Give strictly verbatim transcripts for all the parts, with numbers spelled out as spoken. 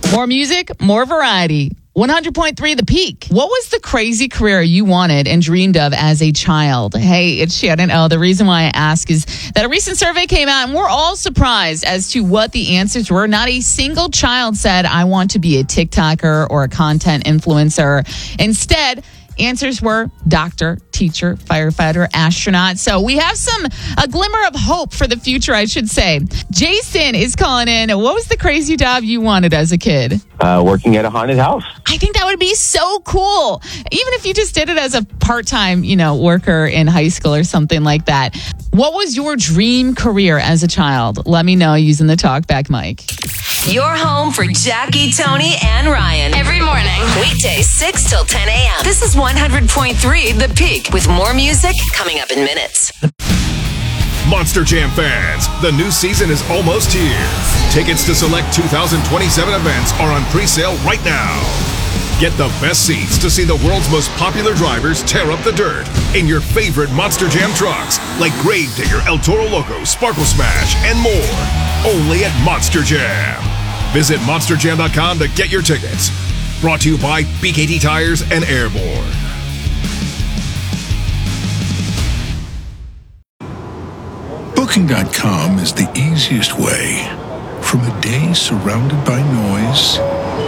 More music, more variety. one hundred point three The Peak. What was the crazy career you wanted and dreamed of as a child? Hey, it's Shannon O. The reason why I ask is that a recent survey came out and we're all surprised as to what the answers were. Not a single child said, I want to be a TikToker or a content influencer. Instead, answers were doctor, teacher, firefighter, astronaut. So we have some, a glimmer of hope for the future, I should say. Jason is calling in. What was the crazy job you wanted as a kid? Uh, working at a haunted house. I think that would be so cool. Even if you just did it as a part-time, you know, worker in high school or something like that. What was your dream career as a child? Let me know using the talkback mic. Your home for Jackie, Tony, and Ryan. Every morning. Weekdays six till ten a.m. This is one hundred point three The Peak with more music coming up in minutes. Monster Jam fans, the new season is almost here. Tickets to select two thousand twenty-seven events are on pre-sale right now. Get the best seats to see the world's most popular drivers tear up the dirt in your favorite Monster Jam trucks like Gravedigger, El Toro Loco, Sparkle Smash, and more. Only at Monster Jam. Visit monster jam dot com to get your tickets. Brought to you by B K T Tires and Airborne. Booking dot com is the easiest way from a day surrounded by noise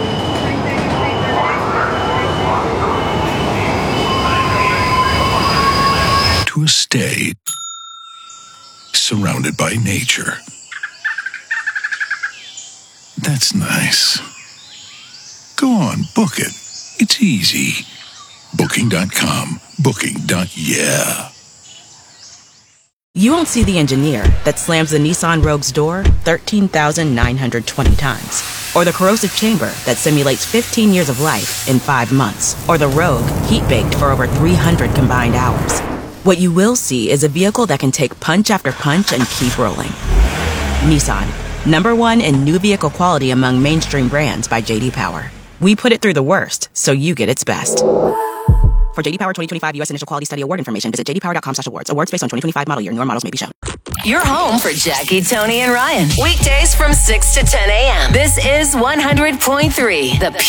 to a stay surrounded by nature. That's nice. Go on, book it. It's easy. Booking dot com. Booking. Yeah. You won't see the engineer that slams the Nissan Rogue's door thirteen thousand nine hundred twenty times. Or the corrosive chamber that simulates fifteen years of life in five months. Or the Rogue heat-baked for over three hundred combined hours. What you will see is a vehicle that can take punch after punch and keep rolling. Nissan, number one in new vehicle quality among mainstream brands by J D Power. We put it through the worst, so you get its best. For J D Power twenty twenty-five U S Initial Quality Study Award information, visit j d power dot com slash awards. Awards based on twenty twenty-five model year. Newer models may be shown. Your home for Jackie, Tony, and Ryan. Weekdays from six to ten a.m. This is one hundred point three The Peak.